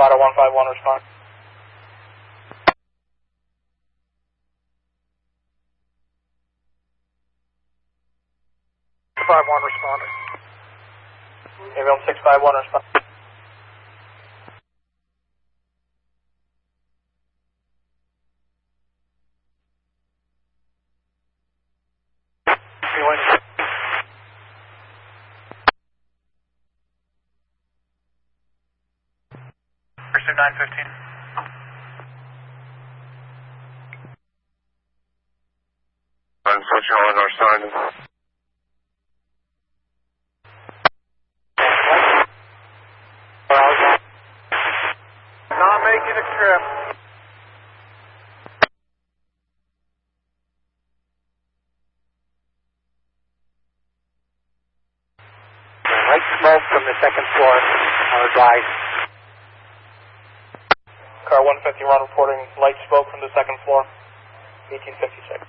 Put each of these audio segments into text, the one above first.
Lotto 151 respond. 651 responding. Ambulance 651 respond. Pursuit 915. I'm switching on our sign. Not making a trip. Light smoke from the second floor. Our guys. Car 150 run reporting light smoke from the second floor. 1856.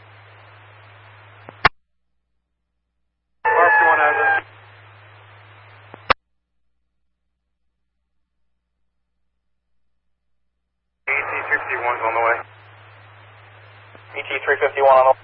Car 51 has it. ET351's on the way. ET351 on the way.